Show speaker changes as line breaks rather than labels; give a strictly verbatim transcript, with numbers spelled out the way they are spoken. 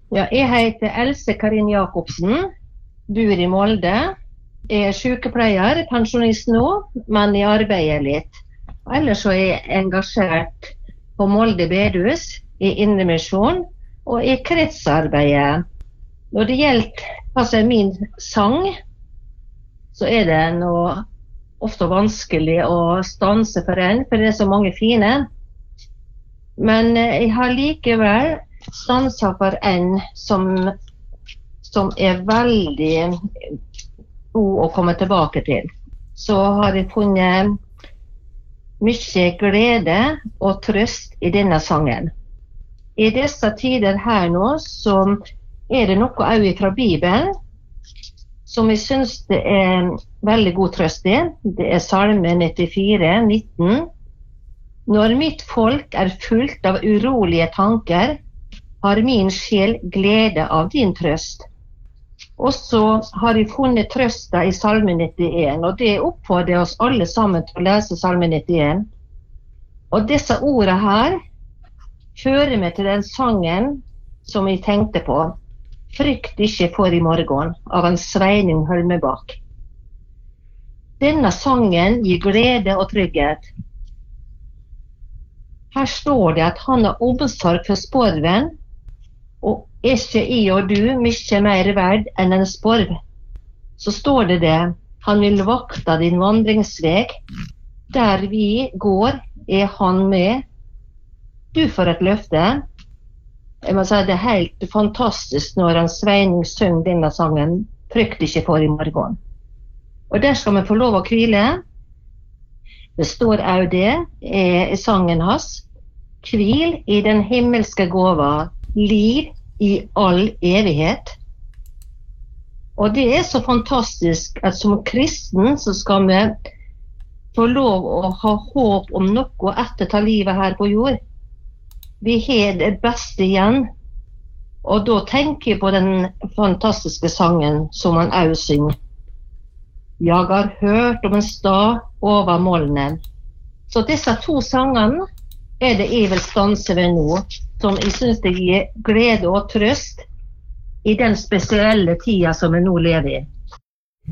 Ja, jeg heter Else Karin Jakobsen, bor i Molde. Jeg er sykepleier, pensjonist nå, men jeg arbeider litt. Ellers så er jeg engasjert på Molde bedehus, i Indremisjon og i kretsarbeidet. Når det gjelder hva som er min sang, så er det noe ofte vanskelig å stanse for en, for det er så mange fine. Men jeg har likevel stansa for en som, som er veldig god å komme tilbake til. Så har jeg funnet mye glede og trøst i denne sangen. I disse tider her nå, så er det noe også fra Bibelen, som jeg synes det er veldig god trøst i. Det er Salme nittifire, nitten. Når mitt folk er fullt av urolige tanker, har min sjel glede av din trøst. Og så har jeg funnet trøsta i Salme nittien, og det oppfordrer oss alle sammen til å lese Salme nittien. Og disse ordene her fører meg til den sangen som jeg tenkte på. Frykt ikke for i morgen, av en Sveining Hølmebakk. Denne sangen gir glede og trygghet. Her står det at han har omsorg for sporven, og er ikke I og du mye mer verd enn en sporv. Så står det det, han vil vakta din vandringsveg, der vi går er han med. Du får et løfte. Jeg må si det er helt fantastisk når han Sveining synger denne sangen, frykt ikke for i morgen. Og der skal vi få lov å hvile. Det står også det i sangen hans. Hvil i den himmelske gåva, liv i all evighet. Og det er så fantastisk at som kristen så skal vi få lov å ha håp om noe etter ta livet her på jord. Vi har det beste igjen, og da tenker jeg på den fantastiske sangen som han også synger. Jeg har hørt om en stad over molnen. Så disse to sangene er det jeg vil stanse ved nå, som jeg synes det gir glede og trøst i den spesielle tida som vi nå lever i.